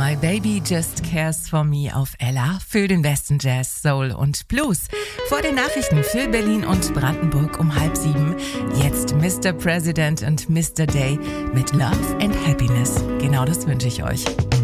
My Baby Just Cares for Me auf Ella für den besten Jazz, Soul und Blues. Vor den Nachrichten für Berlin und Brandenburg um 6:30. Jetzt Mr. President und Mr. Day mit Love and Happiness. Genau das wünsche ich euch.